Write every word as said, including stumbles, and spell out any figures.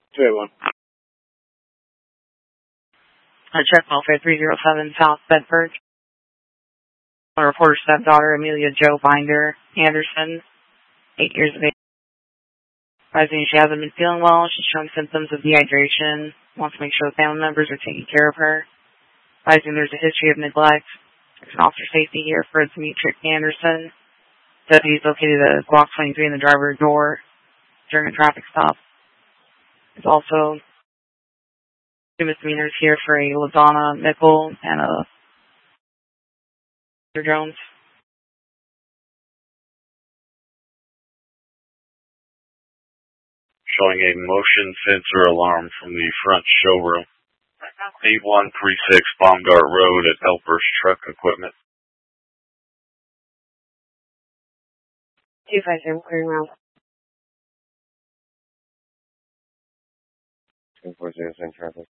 two eight one. Uh, check welfare three oh seven South Bedford. A reporter stepdaughter Amelia Jo Binder Anderson, eight years of age. Advising she hasn't been feeling well. She's showing symptoms of dehydration. Wants to make sure the family members are taking care of her. Advising there's a history of neglect. There's an officer safety here for Demetric Anderson. Deputies located at block twenty-three in the driver's door during a traffic stop. There's also two misdemeanors here for a LaDonna Mickle and a Mister Jones. Showing a motion sensor alarm from the front showroom. eight one three six Baumgart Road at Helpers Truck Equipment. two five zero, clearing round. two four zero, same traffic.